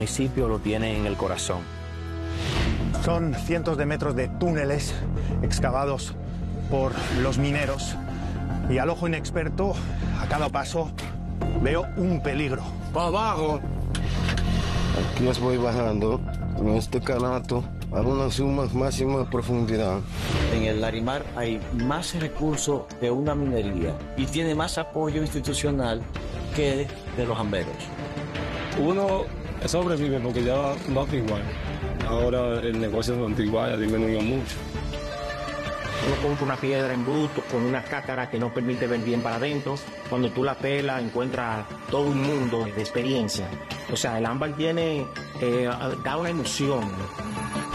municipio lo tiene en el corazón. Son cientos de metros de túneles excavados por los mineros y al ojo inexperto, a cada paso, veo un peligro. ¡Para abajo! Aquí os voy bajando en este canato a una suma máxima profundidad. En el Larimar hay más recursos de una minería y tiene más apoyo institucional que de los amberos. Uno sobrevive porque ya no es igual. Ahora el negocio de Antiguaya ha disminuido mucho. Uno compra una piedra en bruto con una cácara que no permite ver bien para adentro. Cuando tú la pelas, encuentras todo un mundo de experiencia. O sea, el ámbar da una emoción.